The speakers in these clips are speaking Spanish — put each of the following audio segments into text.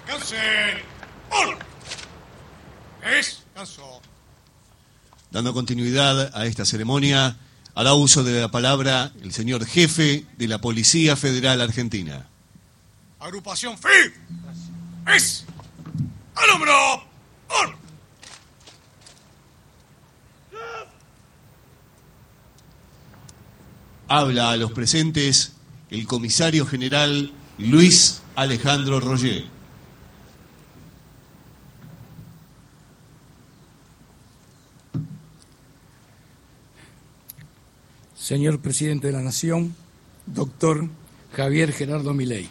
¡Descansen! ¡Uno! Descansó. Dando continuidad a esta ceremonia, hará uso de la palabra el señor jefe de la Policía Federal Argentina. Agrupación FIB. Es. ¡Al hombro! ¡Uno! Habla a los presentes el comisario general Luis Alejandro Roger. Señor Presidente de la Nación, doctor Javier Gerardo Milei.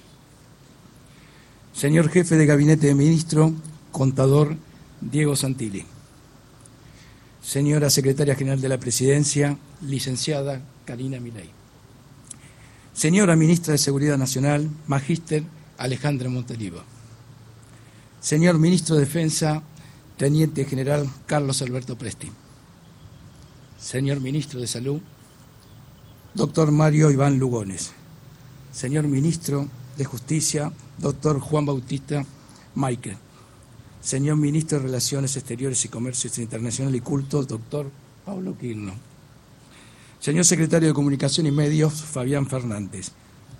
Señor Jefe de Gabinete de Ministro, contador Diego Santilli. Señora Secretaria General de la Presidencia, licenciada Karina Milei. Señora Ministra de Seguridad Nacional, Magíster Alejandra Montelivo. Señor Ministro de Defensa, Teniente General Carlos Alberto Presti. Señor Ministro de Salud, doctor Mario Iván Lugones. Señor Ministro de Justicia, doctor Juan Bautista Michael. Señor Ministro de Relaciones Exteriores y Comercio Internacional y Culto, doctor Pablo Quirno. Señor Secretario de Comunicación y Medios, Fabián Fernández.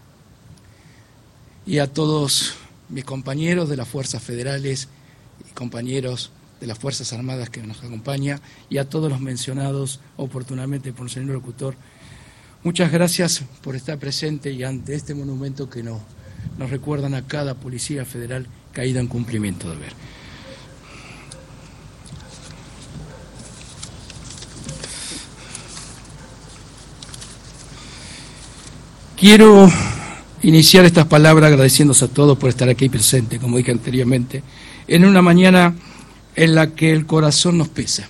Y a todos mis compañeros de las Fuerzas Federales y compañeros de las Fuerzas Armadas que nos acompañan, y a todos los mencionados oportunamente por el señor locutor, muchas gracias por estar presente y ante este monumento que nos recuerdan a cada policía federal caído en cumplimiento de deber. Quiero iniciar estas palabras agradeciéndose a todos por estar aquí presente, como dije anteriormente, en una mañana en la que el corazón nos pesa.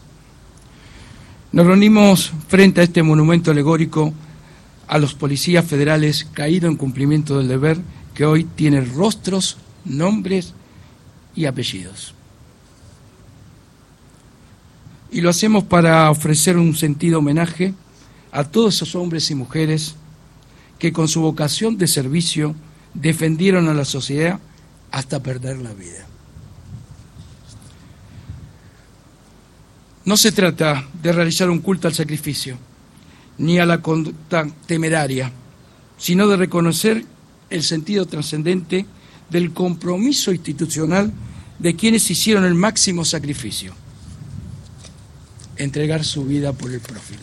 Nos reunimos frente a este monumento alegórico a los policías federales caídos en cumplimiento del deber, que hoy tiene rostros, nombres y apellidos. Y lo hacemos para ofrecer un sentido homenaje a todos esos hombres y mujeres que con su vocación de servicio defendieron a la sociedad hasta perder la vida. No se trata de realizar un culto al sacrificio, ni a la conducta temeraria, sino de reconocer el sentido trascendente del compromiso institucional de quienes hicieron el máximo sacrificio: entregar su vida por el prójimo.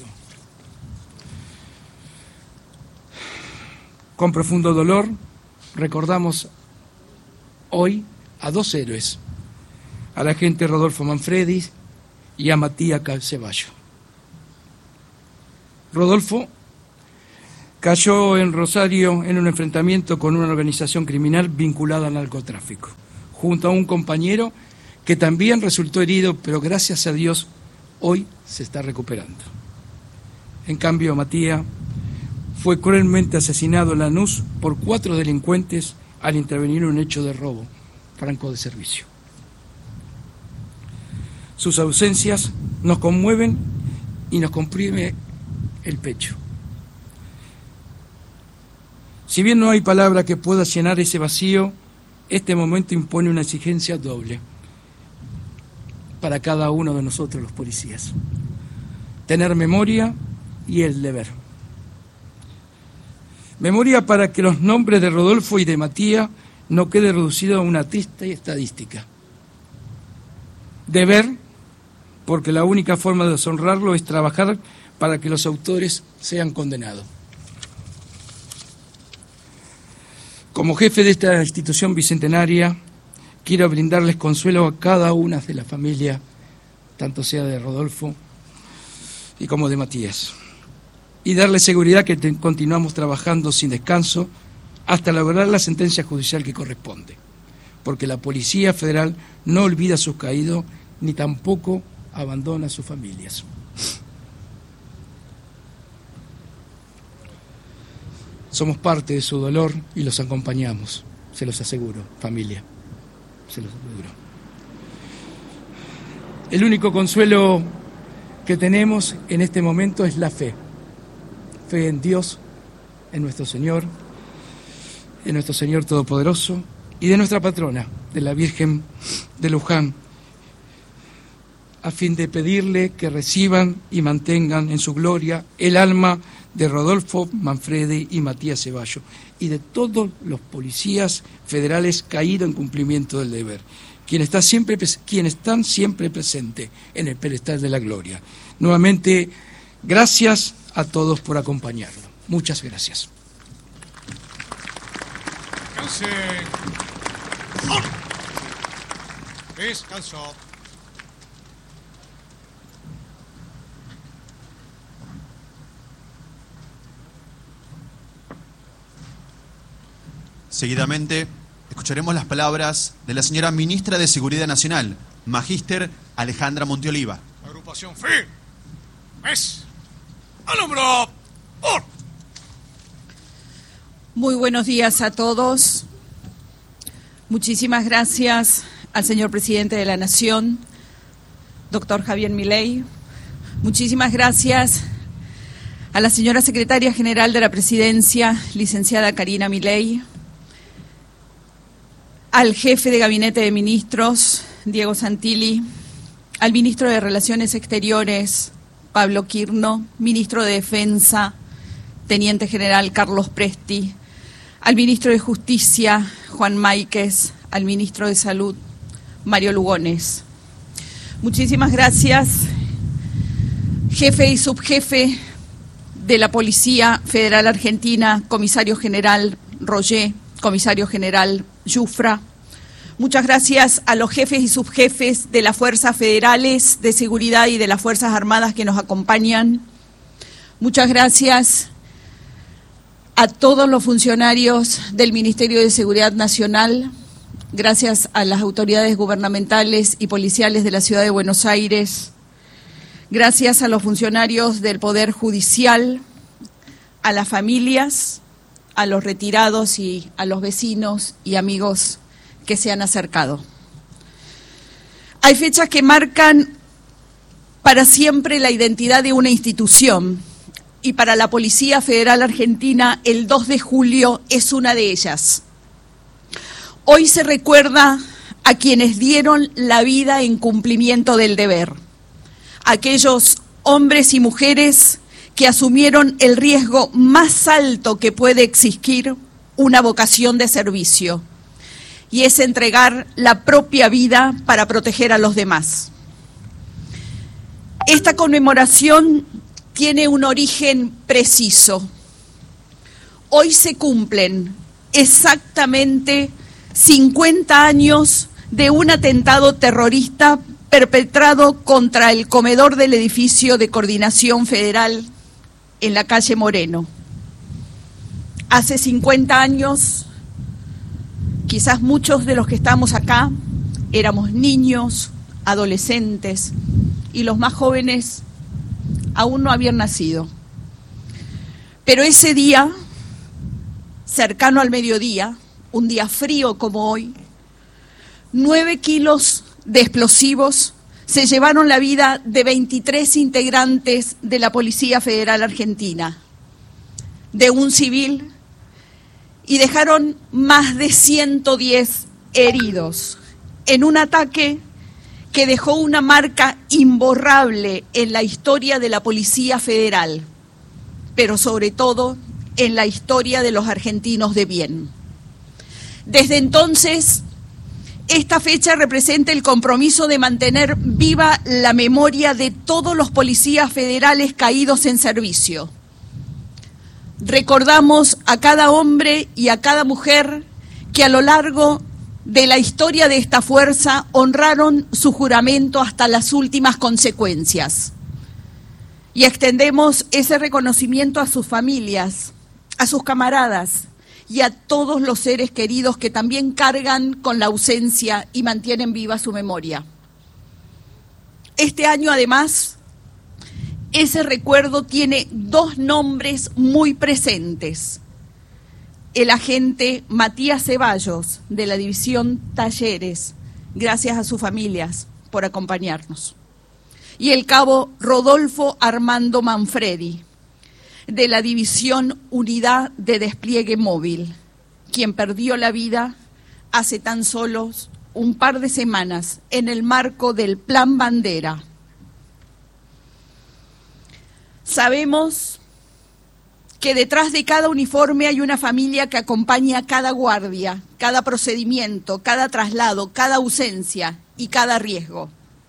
Con profundo dolor recordamos hoy a dos héroes, al agente Rodolfo Manfredi y a Matías Calceballo. Rodolfo cayó en Rosario en un enfrentamiento con una organización criminal vinculada al narcotráfico, junto a un compañero que también resultó herido, pero gracias a Dios hoy se está recuperando. En cambio, Matías fue cruelmente asesinado en Lanús por 4 delincuentes al intervenir en un hecho de robo franco de servicio. Sus ausencias nos conmueven y nos comprime el pecho. Si bien no hay palabra que pueda llenar ese vacío, este momento impone una exigencia doble para cada uno de nosotros los policías: tener memoria y el deber. Memoria para que los nombres de Rodolfo y de Matías no quede reducido a una triste estadística. Deber, porque la única forma de deshonrarlo es trabajar para que los autores sean condenados. Como jefe de esta institución bicentenaria, quiero brindarles consuelo a cada una de las familias, tanto sea de Rodolfo y como de Matías, y darles seguridad que continuamos trabajando sin descanso hasta lograr la sentencia judicial que corresponde, porque la Policía Federal no olvida a sus caídos ni tampoco abandona a sus familias. Somos parte de su dolor y los acompañamos, se los aseguro, familia, se los aseguro. El único consuelo que tenemos en este momento es la fe en Dios, en nuestro Señor Todopoderoso, y de nuestra patrona, de la Virgen de Luján, a fin de pedirle que reciban y mantengan en su gloria el alma de Rodolfo Manfredi y Matías Ceballos, y de todos los policías federales caídos en cumplimiento del deber, quienes están siempre presentes en el pedestal de la gloria. Nuevamente, gracias a todos por acompañarnos. Muchas gracias. Descanse. Descanso. Seguidamente, escucharemos las palabras de la señora Ministra de Seguridad Nacional, Magíster Alejandra Monteoliva. Agrupación firme. Es. Al hombro. Por. Muy buenos días a todos. Muchísimas gracias al señor Presidente de la Nación, doctor Javier Milei. Muchísimas gracias a la señora Secretaria General de la Presidencia, licenciada Karina Milei, al jefe de Gabinete de Ministros, Diego Santilli, al ministro de Relaciones Exteriores, Pablo Quirno, ministro de Defensa, Teniente General Carlos Presti, al ministro de Justicia, Juan Máiquez, al ministro de Salud, Mario Lugones. Muchísimas gracias, jefe y subjefe de la Policía Federal Argentina, comisario general Roger, comisario general Jufra. Muchas gracias a los jefes y subjefes de las Fuerzas Federales de Seguridad y de las Fuerzas Armadas que nos acompañan. Muchas gracias a todos los funcionarios del Ministerio de Seguridad Nacional, gracias a las autoridades gubernamentales y policiales de la Ciudad de Buenos Aires, gracias a los funcionarios del Poder Judicial, a las familias, a los retirados y a los vecinos y amigos que se han acercado. Hay fechas que marcan para siempre la identidad de una institución, y para la Policía Federal Argentina el 2 de julio es una de ellas. Hoy se recuerda a quienes dieron la vida en cumplimiento del deber, aquellos hombres y mujeres que asumieron el riesgo más alto que puede existir una vocación de servicio, y es entregar la propia vida para proteger a los demás. Esta conmemoración tiene un origen preciso. Hoy se cumplen exactamente 50 años de un atentado terrorista perpetrado contra el comedor del edificio de Coordinación Federal en la calle Moreno. Hace 50 años, quizás muchos de los que estamos acá éramos niños, adolescentes, y los más jóvenes aún no habían nacido. Pero ese día, cercano al mediodía, un día frío como hoy, 9 kilos de explosivos se llevaron la vida de 23 integrantes de la Policía Federal Argentina, de un civil, y dejaron más de 110 heridos en un ataque que dejó una marca imborrable en la historia de la Policía Federal, pero sobre todo en la historia de los argentinos de bien. Desde entonces, esta fecha representa el compromiso de mantener viva la memoria de todos los policías federales caídos en servicio. Recordamos a cada hombre y a cada mujer que a lo largo de la historia de esta fuerza honraron su juramento hasta las últimas consecuencias. Y extendemos ese reconocimiento a sus familias, a sus camaradas y a todos los seres queridos que también cargan con la ausencia y mantienen viva su memoria. Este año, además, ese recuerdo tiene 2 nombres muy presentes: el agente Matías Ceballos, de la División Talleres, gracias a sus familias por acompañarnos, y el cabo Rodolfo Armando Manfredi, de la División Unidad de Despliegue Móvil, quien perdió la vida hace tan solo un par de semanas en el marco del Plan Bandera. Sabemos que detrás de cada uniforme hay una familia que acompaña cada guardia, cada procedimiento, cada traslado, cada ausencia y cada riesgo.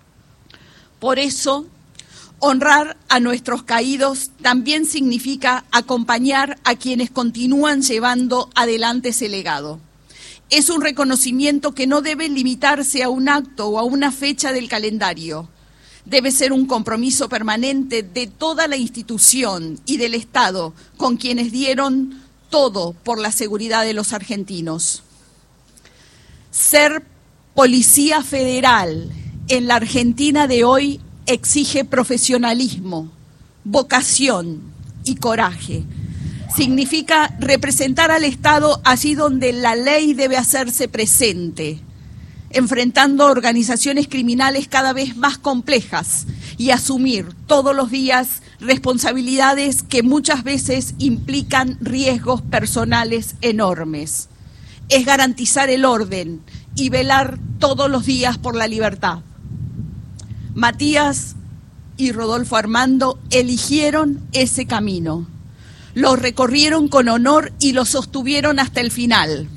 Por eso, honrar a nuestros caídos también significa acompañar a quienes continúan llevando adelante ese legado. Es un reconocimiento que no debe limitarse a un acto o a una fecha del calendario. Debe ser un compromiso permanente de toda la institución y del Estado con quienes dieron todo por la seguridad de los argentinos. Ser policía federal en la Argentina de hoy exige profesionalismo, vocación y coraje. Significa representar al Estado allí donde la ley debe hacerse presente, enfrentando organizaciones criminales cada vez más complejas y asumir todos los días responsabilidades que muchas veces implican riesgos personales enormes. Es garantizar el orden y velar todos los días por la libertad. Matías y Rodolfo Armando eligieron ese camino. Lo recorrieron con honor y lo sostuvieron hasta el final.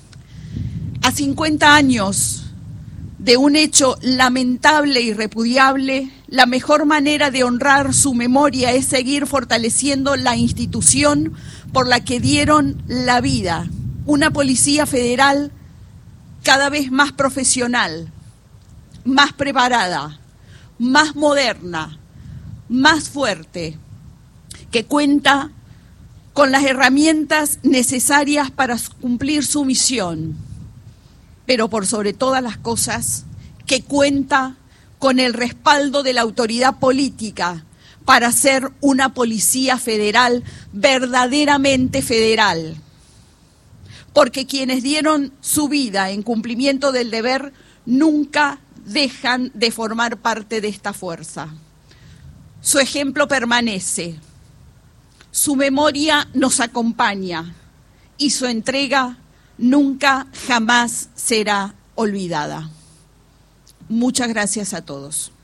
A 50 años de un hecho lamentable y repudiable, la mejor manera de honrar su memoria es seguir fortaleciendo la institución por la que dieron la vida. Una policía federal cada vez más profesional, más preparada, más moderna, más fuerte, que cuenta con las herramientas necesarias para cumplir su misión, pero por sobre todas las cosas, que cuenta con el respaldo de la autoridad política para ser una policía federal verdaderamente federal. Porque quienes dieron su vida en cumplimiento del deber nunca dejan de formar parte de esta fuerza. Su ejemplo permanece, su memoria nos acompaña y su entrega nunca jamás será olvidada. Muchas gracias a todos.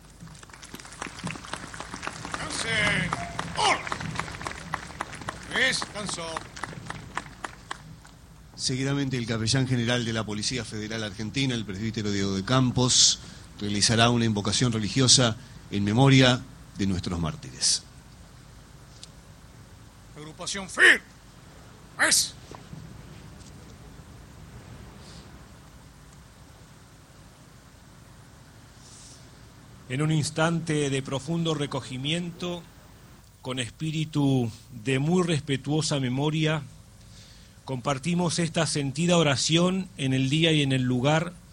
Descanse. ¡Orden! Descansó. Seguidamente el capellán general de la Policía Federal Argentina, el presbítero Diego de Campos, realizará una invocación religiosa en memoria de nuestros mártires. Agrupación firme. ¿Ves? En un instante de profundo recogimiento, con espíritu de muy respetuosa memoria, compartimos esta sentida oración en el día y en el lugar